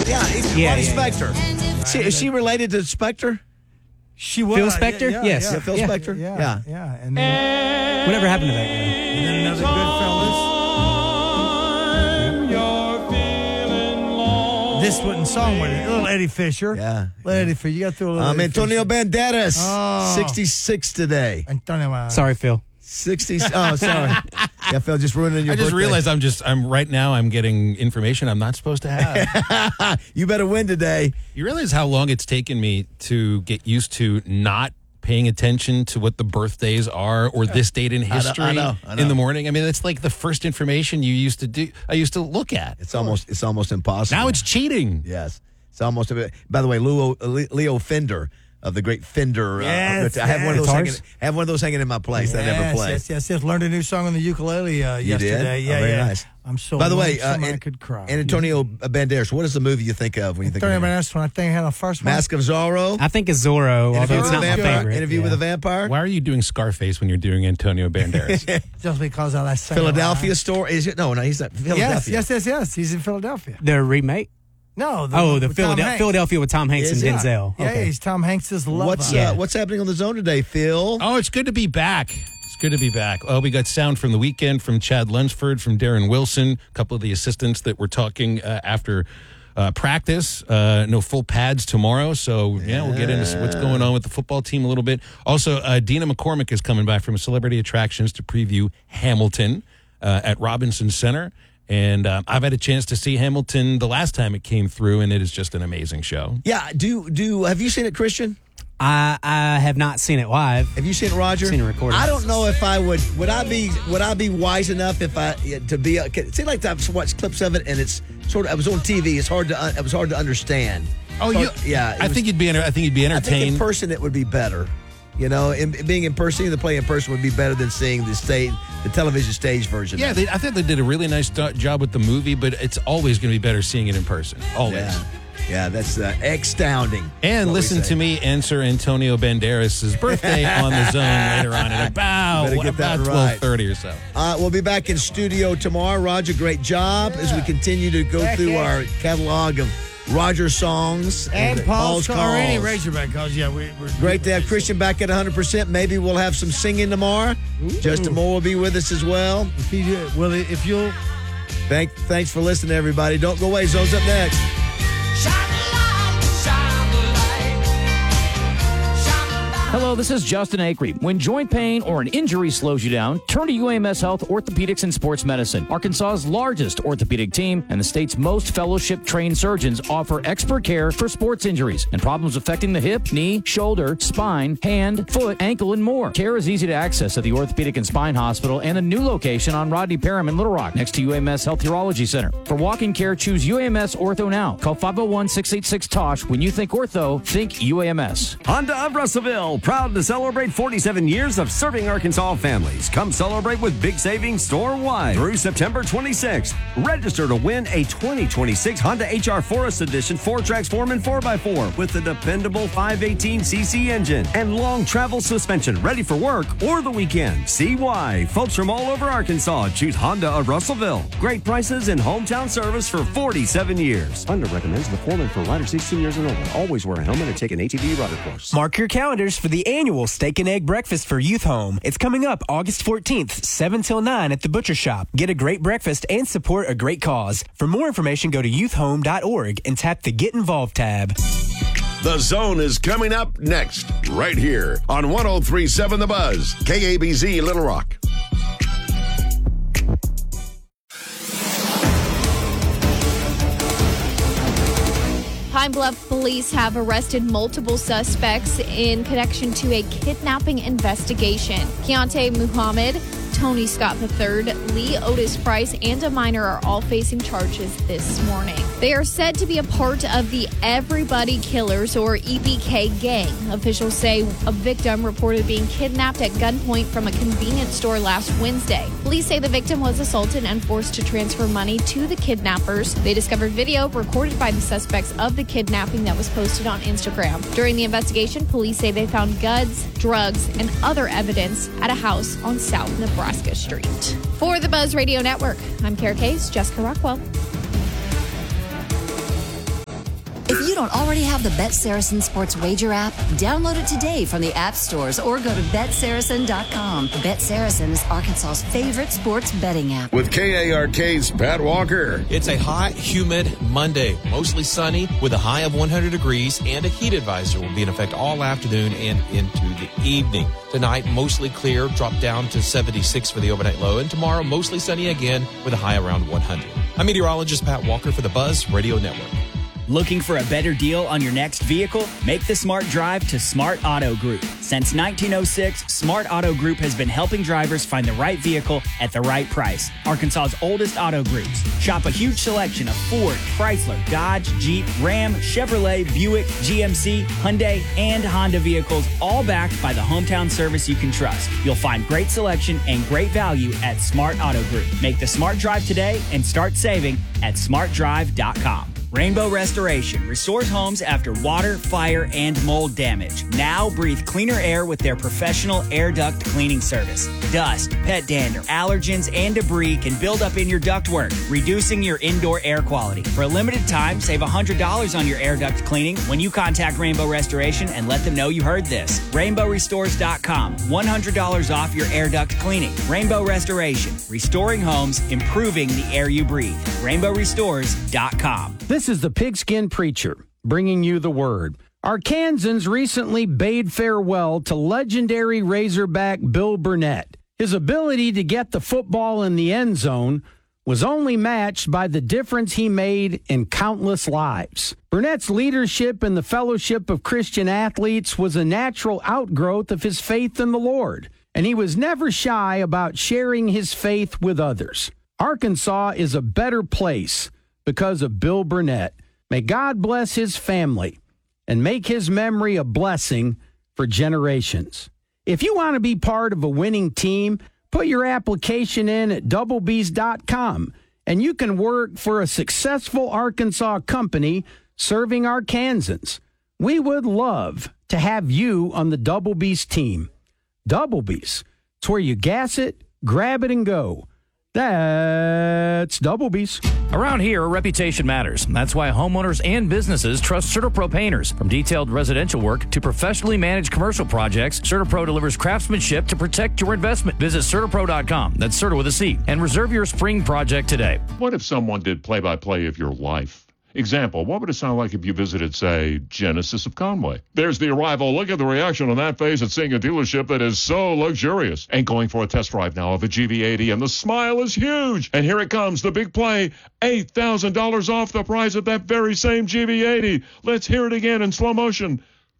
Yeah, Ronnie Spector. Is she related to Spector? She was. Phil Spector? Yes. Yeah, Phil Spector? Yeah. And then, Whatever happened to that guy? and then another Goodfellas. This wasn't song with it. Little Eddie Fisher. Yeah. Little Eddie Fisher. You got to throw a little Eddie Antonio Fisher. Banderas, Oh. 66 today. Antonio. Sorry, Phil. 60. Oh, sorry. Yeah, Phil, just ruining your I just birthday. realized I'm getting information I'm not supposed to have. You better win today. You realize how long it's taken me to get used to not paying attention to what the birthdays are or this date in history I know. in the morning? I mean, it's like the first information I used to look at. It's almost impossible. Now it's cheating. Yes. It's almost a bit. By the way, Leo Fender of the great Fender. Yes, I have one of those Guitars? hanging. I in my place that I never play. Yes. Learned a new song on the ukulele You yesterday. did? Yeah, Oh, very yeah. nice. I'm so. By the way, I could cry. and Antonio Banderas, what is the movie you think of when you think Antonio of him? Banderas, when I think I had the first one. Mask of Zorro? I think it's Zorro, although it's not my favorite. Interview with a Vampire? Why are you doing Scarface when you're doing Antonio Banderas? Just because I like saying Philadelphia Story? Is it? No, he's not. Philadelphia. Yes. He's in Philadelphia. The remake? No. The with Tom Hanks. Philadelphia with Tom Hanks Is and it? Denzel. Yeah, Okay. he's Tom Hanks' lover. What's happening on the zone today, Phil? Oh, it's good to be back. It's good to be back. Oh, we got sound from the weekend from Chad Lunsford, from Darren Wilson, a couple of the assistants that were talking after practice. No full pads tomorrow, so we'll get into what's going on with the football team a little bit. Also, Dina McCormick is coming by from Celebrity Attractions to preview Hamilton at Robinson Center. And I've had a chance to see Hamilton the last time it came through, and it is just an amazing show. Yeah. Have you seen it, Christian? I have not seen it live. Have you seen it, Roger? Seen it recorded. I don't know if I would. Would I be wise enough if to be? It seemed like I've watched clips of it, and it's sort of. I was on TV. It was hard to understand. Oh, yeah. I think you'd be I think entertained. in person it would be better. You know, being in person, seeing the play in person would be better than seeing the television stage version. Yeah, I think they did a really nice job with the movie, but it's always going to be better seeing it in person. Always. Yeah, that's astounding. And listen to me answer Antonio Banderas' birthday on the zone later on at about 12:30 or so. We'll be back in studio tomorrow. Roger, great job as we continue to go through our catalog of Roger songs And Paul's calls. or any Razorback calls. Yeah, we're Great to have Christian back at 100%. Maybe we'll have some singing tomorrow. Justin Moore will be with us as well. If you'll. Thanks for listening, everybody. Don't go away. Zone's up next. Hello, this is Justin Acree. When joint pain or an injury slows you down, turn to UAMS Health Orthopedics and Sports Medicine. Arkansas's largest orthopedic team and the state's most fellowship-trained surgeons offer expert care for sports injuries and problems affecting the hip, knee, shoulder, spine, hand, foot, ankle, and more. Care is easy to access at the Orthopedic and Spine Hospital and a new location on Rodney Parham in Little Rock, next to UAMS Health Urology Center. For walk-in care, choose UAMS Ortho now. Call 501-686-TOSH. When you think ortho, think UAMS. Honda of Russellville, proud to celebrate 47 years of serving Arkansas families. Come celebrate with big savings store-wide through September 26th. Register to win a 2026 Honda HR Forest Edition 4-Trax Foreman 4x4 with a dependable 518cc engine and long travel suspension ready for work or the weekend. See why folks from all over Arkansas choose Honda of Russellville. Great prices and hometown service for 47 years. Honda recommends the Foreman for riders 16 years and older. Always wear a helmet and take an ATV rider course. Mark your calendars for the annual Steak and Egg Breakfast for Youth Home. It's coming up August 14th, 7 till 9 at the Butcher Shop. Get a great breakfast and support a great cause. For more information, go to youthhome.org and tap the Get Involved tab. The Zone is coming up next, right here on 103.7 The Buzz, KABZ Little Rock. Pine Bluff police have arrested multiple suspects in connection to a kidnapping investigation. Keontae Muhammad, Tony Scott III, Lee Otis Price, and a minor are all facing charges this morning. They are said to be a part of the Everybody Killers, or EBK gang. Officials say a victim reported being kidnapped at gunpoint from a convenience store last Wednesday. Police say the victim was assaulted and forced to transfer money to the kidnappers. They discovered video recorded by the suspects of the kidnapping that was posted on Instagram. During the investigation, police say they found guns, drugs, and other evidence at a house on South Nebraska Street. For the Buzz Radio Network, I'm Kara Case, Jessica Rockwell. You don't already have the Bet Saracen Sports Wager app? Download it today from the app stores or go to BetSaracen.com. Bet Saracen is Arkansas's favorite sports betting app. With KARK's Pat Walker. It's a hot, humid Monday, mostly sunny with a high of 100 degrees, and a heat advisor will be in effect all afternoon and into the evening. Tonight, mostly clear, drop down to 76 for the overnight low, and tomorrow, mostly sunny again with a high around 100. I'm meteorologist Pat Walker for the Buzz Radio Network. Looking for a better deal on your next vehicle? Make the smart drive to Smart Auto Group. Since 1906, Smart Auto Group has been helping drivers find the right vehicle at the right price. Arkansas's oldest auto groups. Shop a huge selection of Ford, Chrysler, Dodge, Jeep, Ram, Chevrolet, Buick, GMC, Hyundai, and Honda vehicles, all backed by the hometown service you can trust. You'll find great selection and great value at Smart Auto Group. Make the smart drive today and start saving at smartdrive.com. Rainbow Restoration restores homes after water, fire, and mold damage. Now breathe cleaner air with their professional air duct cleaning service. Dust, pet dander, allergens, and debris can build up in your ductwork, reducing your indoor air quality. For a limited time, save $100 on your air duct cleaning when you contact Rainbow Restoration and let them know you heard this. RainbowRestores.com. $100 off your air duct cleaning. Rainbow Restoration. Restoring homes, improving the air you breathe. RainbowRestores.com. This is the Pigskin Preacher, bringing you the word. Arkansans recently bade farewell to legendary Razorback Bill Burnett. His ability to get the football in the end zone was only matched by the difference he made in countless lives. Burnett's leadership in the fellowship of Christian athletes was a natural outgrowth of his faith in the Lord, and he was never shy about sharing his faith with others. Arkansas is a better place because of Bill Burnett. May God bless his family and make his memory a blessing for generations. If you want to be part of a winning team, put your application in at doublebees.com, and you can work for a successful Arkansas company serving Arkansans. We would love to have you on the Double Bees team. Double Bees, it's where you gas it, grab it, and go. That's Double Bees. Around here, reputation matters. That's why homeowners and businesses trust CertaPro painters. From detailed residential work to professionally managed commercial projects, CertaPro delivers craftsmanship to protect your investment. Visit CertaPro.com, that's Certa with a C, and reserve your spring project today. What if someone did play-by-play of your life? Example, what would it sound like if you visited, say, Genesis of Conway? There's the arrival. Look at the reaction on that face at seeing a dealership that is so luxurious. And going for a test drive now of a GV80, and the smile is huge. And here it comes, the big play, $8,000 off the price of that very same GV80. Let's hear it again in slow motion.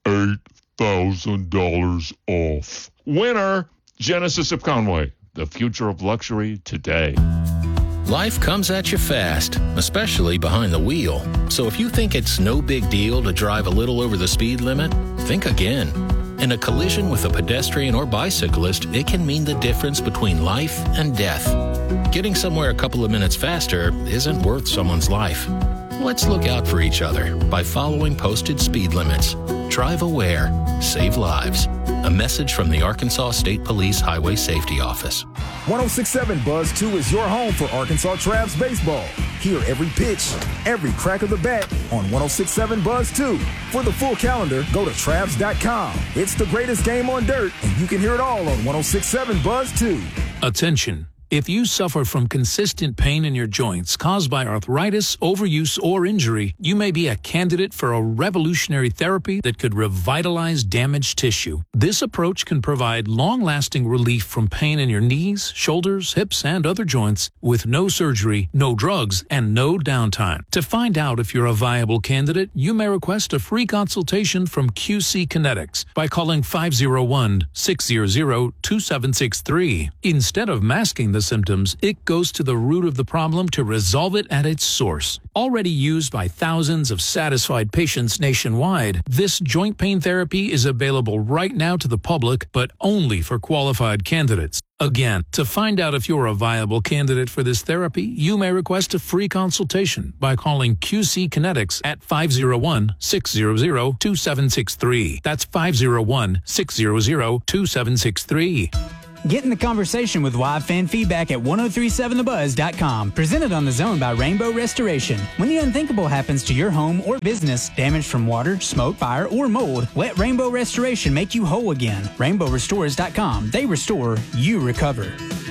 $8,000 off. Winner, Genesis of Conway. The future of luxury today. Life comes at you fast, especially behind the wheel. So if you think it's no big deal to drive a little over the speed limit, think again. In a collision with a pedestrian or bicyclist, it can mean the difference between life and death. Getting somewhere a couple of minutes faster isn't worth someone's life. Let's look out for each other by following posted speed limits. Drive aware, save lives. A message from the Arkansas State Police Highway Safety Office. 106.7 Buzz 2 is your home for Arkansas Travs baseball. Hear every pitch, every crack of the bat on 106.7 Buzz 2. For the full calendar, go to Travs.com. It's the greatest game on dirt, and you can hear it all on 106.7 Buzz 2. Attention. If you suffer from consistent pain in your joints caused by arthritis, overuse, or injury, you may be a candidate for a revolutionary therapy that could revitalize damaged tissue. This approach can provide long-lasting relief from pain in your knees, shoulders, hips, and other joints with no surgery, no drugs, and no downtime. To find out if you're a viable candidate, you may request a free consultation from QC Kinetics by calling 501-600-2763. Instead of masking the symptoms, it goes to the root of the problem to resolve it at its source. Already used by thousands of satisfied patients nationwide, this joint pain therapy is available right now to the public, but only for qualified candidates. Again, to find out if you're a viable candidate for this therapy, you may request a free consultation by calling QC Kinetics at 501-600-2763. That's 501-600-2763. Get in the conversation with live fan feedback at 1037thebuzz.com. Presented on The Zone by Rainbow Restoration. When the unthinkable happens to your home or business, damage from water, smoke, fire, or mold, let Rainbow Restoration make you whole again. RainbowRestores.com. They restore, you recover.